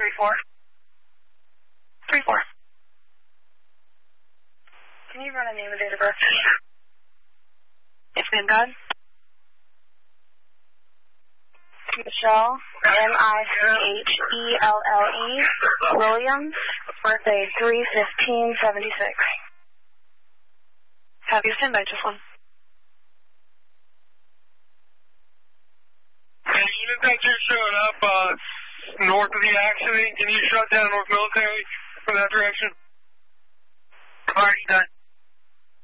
3-4. 3-4. Can you run a name and date of birth? It's been done. Michelle, Michelle, Williams, birthday 3/15/76. Have you standby, just one. Unit that you're showing up north of the accident, can you shut down North Military from that direction? Already done.